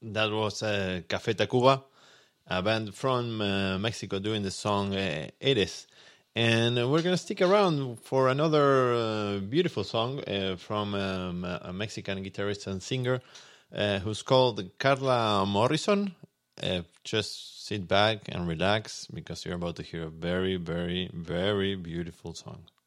That was Café Tacuba, a band from Mexico doing the song It Is. And we're going to stick around for another beautiful song from a Mexican guitarist and singer who's called Carla Morrison. Just sit back and relax because you're about to hear a very, very, very beautiful song.